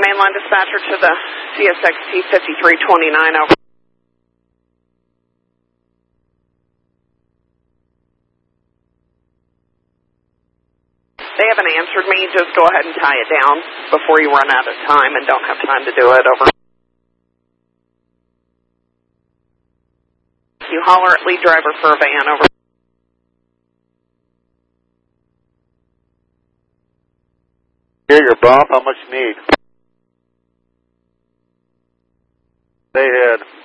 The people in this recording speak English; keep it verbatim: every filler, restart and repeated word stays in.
mainline dispatcher to the C S X T fifty-three twenty-nine, over. They haven't answered me. Just go ahead and tie it down before you run out of time and don't have time to do it, over. You holler at lead driver for a van, over. Hear your bump, how much you need? Stay ahead.